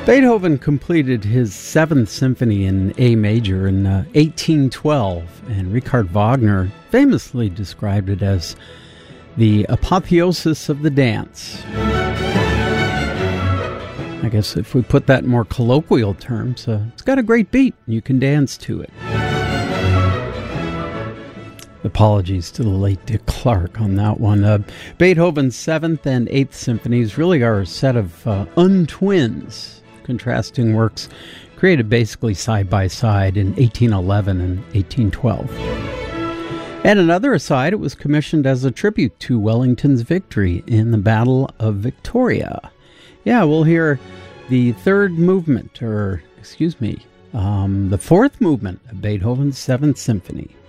Beethoven completed his Seventh Symphony in A major in 1812, and Richard Wagner famously described it as the apotheosis of the dance. I guess if we put that in more colloquial terms, it's got a great beat, and you can dance to it. Apologies to the late Dick Clark on that one. Beethoven's 7th and 8th symphonies really are a set of untwins, contrasting works created basically side by side in 1811 and 1812. And another aside, it was commissioned as a tribute to Wellington's victory in the Battle of Victoria. Yeah, we'll hear the the fourth movement of Beethoven's 7th Symphony.